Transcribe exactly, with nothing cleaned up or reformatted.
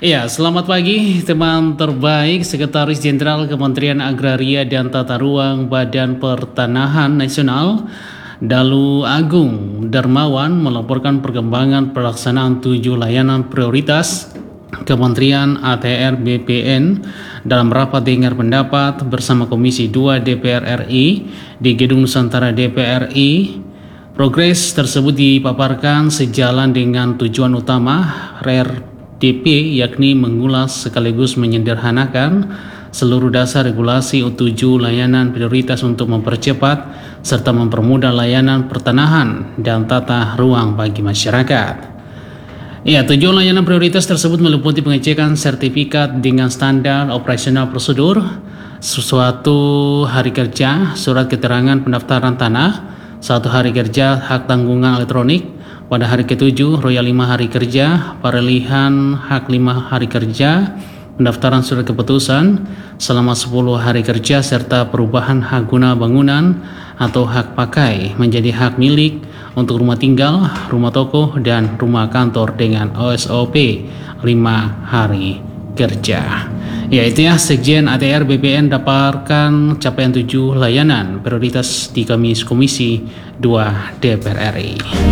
Iya, selamat pagi teman terbaik. Sekretaris Jenderal Kementerian Agraria dan Tata Ruang Badan Pertanahan Nasional Dalu Agung Darmawan melaporkan perkembangan pelaksanaan tujuh layanan prioritas Kementerian A T R B P N dalam rapat dengar pendapat bersama Komisi dua D P R R I di Gedung Nusantara D P R I. Progres tersebut dipaparkan sejalan dengan tujuan utama R R D P, yakni mengulas sekaligus menyederhanakan seluruh dasar regulasi tujuh layanan prioritas untuk mempercepat serta mempermudah layanan pertanahan dan tata ruang bagi masyarakat. Ya, tujuh layanan prioritas tersebut meliputi pengecekan sertifikat dengan standar operasional prosedur, suatu hari kerja, surat keterangan pendaftaran tanah, satu hari kerja hak tanggungan elektronik, pada hari ketujuh, royal lima hari kerja, peralihan hak lima hari kerja, pendaftaran surat keputusan selama sepuluh hari kerja, serta perubahan hak guna bangunan atau hak pakai menjadi hak milik untuk rumah tinggal, rumah toko, dan rumah kantor dengan O S O P lima hari kerja. Yaitu ya, Sekjen A T R B P N dapatkan capaian tujuh layanan prioritas di Komisi dua D P R R I.